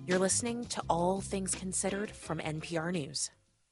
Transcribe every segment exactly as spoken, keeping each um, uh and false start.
You're listening to All Things Considered from N P R News.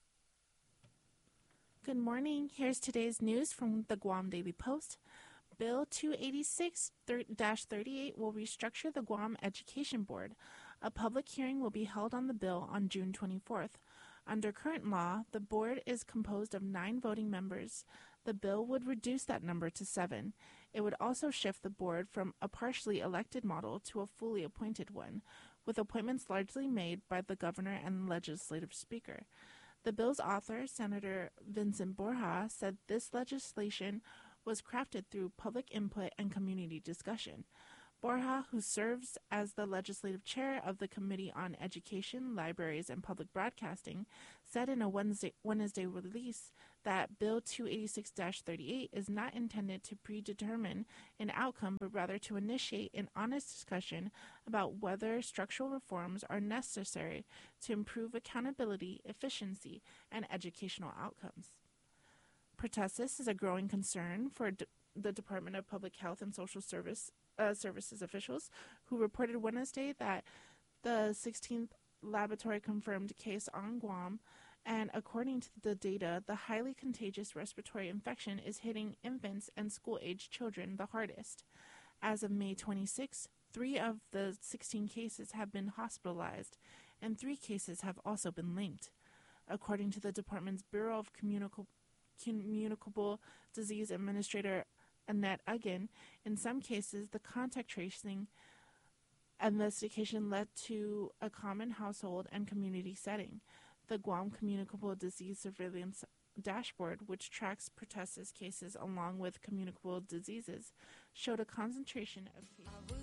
Good morning. Here's today's news from the Guam Daily Post. Bill two eighty-six dash thirty-eight will restructure the Guam Education Board. A public hearing will be held on the bill on June twenty-fourth. Under current law, the board is composed of nine voting members. The bill would reduce that number to seven. It would also shift the board from a partially elected model to a fully appointed one, with appointments largely made by the governor and legislative speaker. The bill's author, Senator Vincent Borja, said this legislation was crafted through public input and community discussion. Borja, who serves as the legislative chair of the Committee on Education, Libraries, and Public Broadcasting, said in a Wednesday, Wednesday release that Bill two eighty-six dash thirty-eight is not intended to predetermine an outcome, but rather to initiate an honest discussion about whether structural reforms are necessary to improve accountability, efficiency, and educational outcomes. Pertussis is a growing concern for d- the Department of Public Health and Social Service uh, Services officials, who reported Wednesday that the sixteenth laboratory confirmed case on Guam, and according to the data, the highly contagious respiratory infection is hitting infants and school-aged children the hardest. As of May twenty-sixth, three of the sixteen cases have been hospitalized, and three cases have also been linked. According to the department's Bureau of Communicable Communicable Disease Administrator Annette Uggan, in some cases, the contact tracing investigation led to a common household and community setting. The Guam Communicable Disease Surveillance Dashboard, which tracks pertussis cases along with communicable diseases, showed a concentration of cases.